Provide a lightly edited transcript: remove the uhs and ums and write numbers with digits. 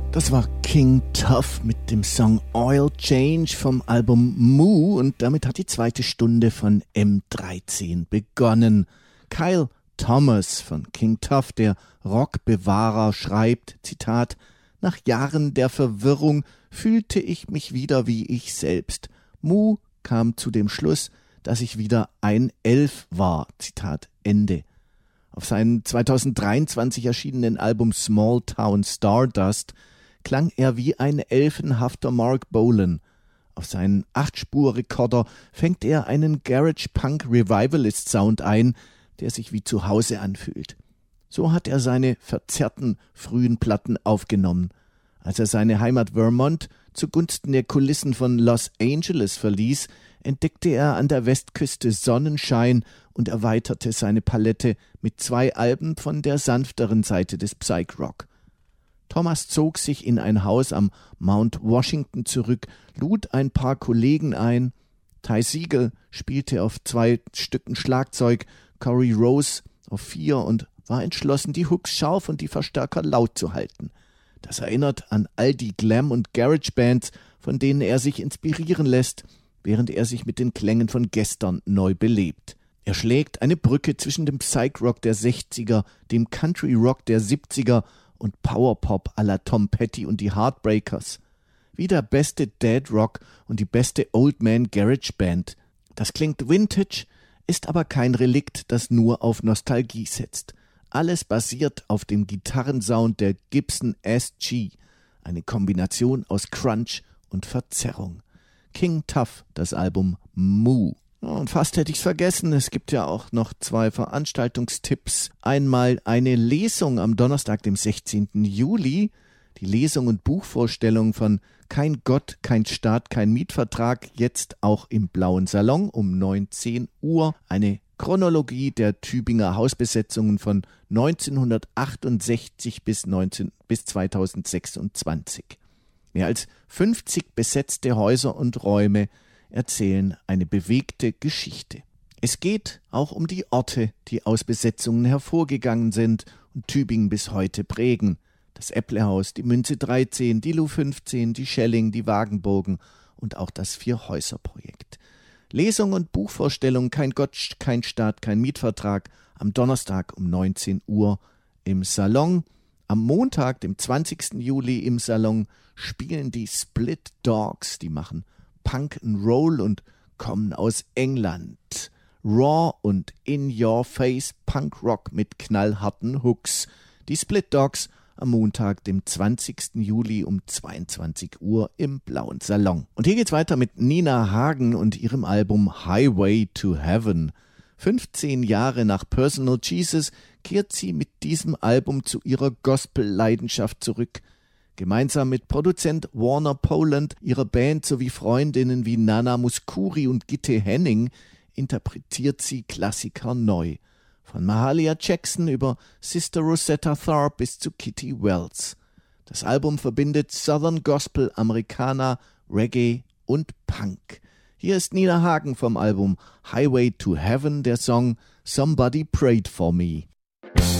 Das war King Tuff mit dem Song Oil Change vom Album Moo und damit hat die zweite Stunde von M13 begonnen. Kyle Thomas von King Tuff, der Rockbewahrer, schreibt, Zitat, nach Jahren der Verwirrung fühlte ich mich wieder wie ich selbst. Moo kam zu dem Schluss, dass ich wieder ein Elf war. Zitat Ende. Auf seinem 2023 erschienenen Album Small Town Stardust klang er wie ein elfenhafter Mark Bolan. Auf seinen 8-Spur-Rekorder fängt er einen Garage-Punk-Revivalist-Sound ein, der sich wie zu Hause anfühlt. So hat er seine verzerrten frühen Platten aufgenommen. Als er seine Heimat Vermont zugunsten der Kulissen von Los Angeles verließ, entdeckte er an der Westküste Sonnenschein und erweiterte seine Palette mit 2 Alben von der sanfteren Seite des Psych-Rock. Thomas zog sich in ein Haus am Mount Washington zurück, lud ein paar Kollegen ein. Ty Segall spielte auf 2 Stücken Schlagzeug, Corey Rose auf 4 und war entschlossen, die Hooks scharf und die Verstärker laut zu halten. Das erinnert an all die Glam- und Garage-Bands, von denen er sich inspirieren lässt, während er sich mit den Klängen von gestern neu belebt. Er schlägt eine Brücke zwischen dem Psych-Rock der 60er, dem Country-Rock der 70er und Powerpop à la Tom Petty und die Heartbreakers. Wie der beste Dead Rock und die beste Old Man Garage Band. Das klingt vintage, ist aber kein Relikt, das nur auf Nostalgie setzt. Alles basiert auf dem Gitarrensound der Gibson SG, eine Kombination aus Crunch und Verzerrung. King Tuff, das Album Moo. Und fast hätte ich's vergessen, es gibt ja auch noch 2 Veranstaltungstipps. Einmal eine Lesung am Donnerstag, dem 16. Juli. Die Lesung und Buchvorstellung von Kein Gott, kein Staat, kein Mietvertrag, jetzt auch im Blauen Salon um 19 Uhr. Eine Chronologie der Tübinger Hausbesetzungen von 1968 bis 2026. Mehr als 50 besetzte Häuser und Räume erzählen eine bewegte Geschichte. Es geht auch um die Orte, die aus Besetzungen hervorgegangen sind und Tübingen bis heute prägen. Das Äpplehaus, die Münze 13, die Lu 15, die Schelling, die Wagenburgen und auch das Vier-Häuser-Projekt. Lesung und Buchvorstellung Kein Gott, kein Staat, kein Mietvertrag am Donnerstag um 19 Uhr im Salon. Am Montag, dem 20. Juli im Salon, spielen die Split Dogs, die machen Punk and Roll und kommen aus England. Raw und in-your-face Punkrock mit knallharten Hooks. Die Split Dogs am Montag, dem 20. Juli um 22 Uhr im Blauen Salon. Und hier geht's weiter mit Nina Hagen und ihrem Album Highway to Heaven. 15 Jahre nach Personal Jesus kehrt sie mit diesem Album zu ihrer Gospel-Leidenschaft zurück. Gemeinsam mit Produzent Warner Poland, ihrer Band sowie Freundinnen wie Nana Muscuri und Gitte Henning interpretiert sie Klassiker neu. Von Mahalia Jackson über Sister Rosetta Tharpe bis zu Kitty Wells. Das Album verbindet Southern Gospel, Americana, Reggae und Punk. Hier ist Nina Hagen vom Album Highway to Heaven, der Song Somebody Prayed for Me.